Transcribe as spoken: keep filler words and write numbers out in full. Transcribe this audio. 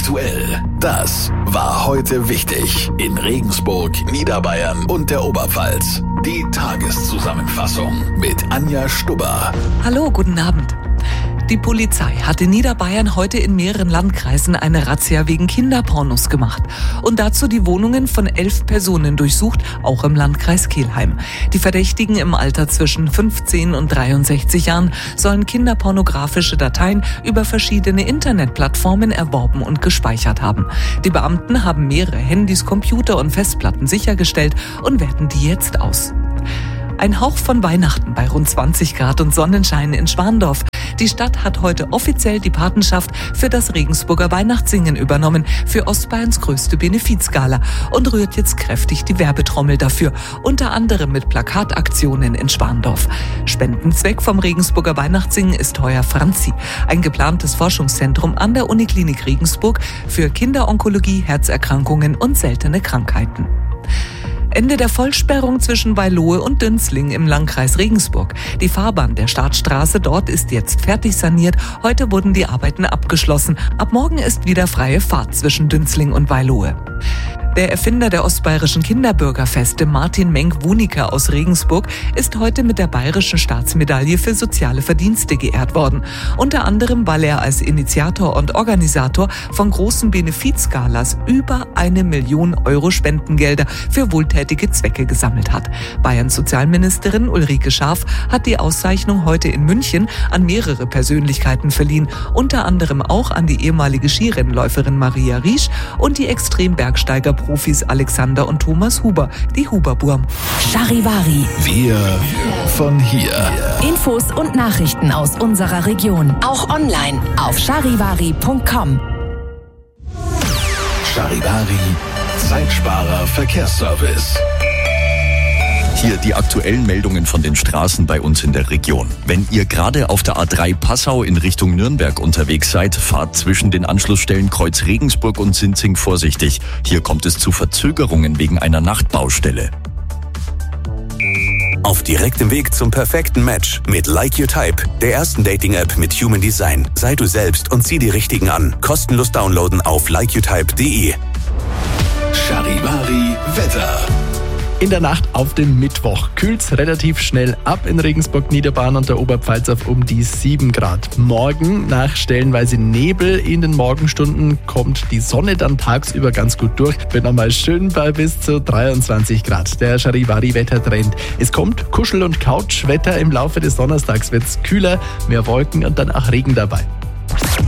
aktuell. Das war heute wichtig in Regensburg, Niederbayern und der Oberpfalz. Die Tageszusammenfassung mit Anja Stubber. Hallo, guten Abend. Die Polizei hat in Niederbayern heute in mehreren Landkreisen eine Razzia wegen Kinderpornos gemacht und dazu die Wohnungen von elf Personen durchsucht, auch im Landkreis Kelheim. Die Verdächtigen im Alter zwischen fünfzehn und dreiundsechzig Jahren sollen kinderpornografische Dateien über verschiedene Internetplattformen erworben und gespeichert haben. Die Beamten haben mehrere Handys, Computer und Festplatten sichergestellt und werten die jetzt aus. Ein Hauch von Weihnachten bei rund zwanzig Grad und Sonnenschein in Schwandorf. Die Stadt hat heute offiziell die Patenschaft für das Regensburger Weihnachtssingen übernommen, für Ostbayerns größte Benefizgala, und rührt jetzt kräftig die Werbetrommel dafür, unter anderem mit Plakataktionen in Schwandorf. Spendenzweck vom Regensburger Weihnachtssingen ist heuer Franzi, ein geplantes Forschungszentrum an der Uniklinik Regensburg für Kinderonkologie, Herzerkrankungen und seltene Krankheiten. Ende der Vollsperrung zwischen Weilohe und Dünzling im Landkreis Regensburg. Die Fahrbahn der Startstraße dort ist jetzt fertig saniert. Heute wurden die Arbeiten abgeschlossen. Ab morgen ist wieder freie Fahrt zwischen Dünzling und Weilohe. Der Erfinder der ostbayerischen Kinderbürgerfeste, Martin Menk-Wuniker aus Regensburg, ist heute mit der Bayerischen Staatsmedaille für soziale Verdienste geehrt worden. Unter anderem, weil er als Initiator und Organisator von großen Benefizgalas über eine Million Euro Spendengelder für wohltätige Zwecke gesammelt hat. Bayerns Sozialministerin Ulrike Schaaf hat die Auszeichnung heute in München an mehrere Persönlichkeiten verliehen, unter anderem auch an die ehemalige Skirennläuferin Maria Riesch und die Extrembergsteiger Profis Alexander und Thomas Huber, die Huberburm. Charivari. Wir von hier. Infos und Nachrichten aus unserer Region. Auch online auf charivari punkt com. Charivari, Zeitsparer Verkehrsservice. Hier die aktuellen Meldungen von den Straßen bei uns in der Region. Wenn ihr gerade auf der A drei Passau in Richtung Nürnberg unterwegs seid, fahrt zwischen den Anschlussstellen Kreuz Regensburg und Sinzing vorsichtig. Hier kommt es zu Verzögerungen wegen einer Nachtbaustelle. Auf direktem Weg zum perfekten Match mit Like Your Type, der ersten Dating-App mit Human Design. Sei du selbst und zieh die Richtigen an. Kostenlos downloaden auf like your type punkt de. Charivari Wetter. In der Nacht auf den Mittwoch kühlt's relativ schnell ab in Regensburg, Niederbayern und der Oberpfalz auf um die sieben Grad. Morgen nach stellenweise Nebel in den Morgenstunden kommt die Sonne dann tagsüber ganz gut durch. Wird nochmal schön bei bis zu dreiundzwanzig Grad. Der Charivari-Wettertrend. Es kommt Kuschel- und Couchwetter. Im Laufe des Donnerstags wird's kühler, mehr Wolken und dann auch Regen dabei.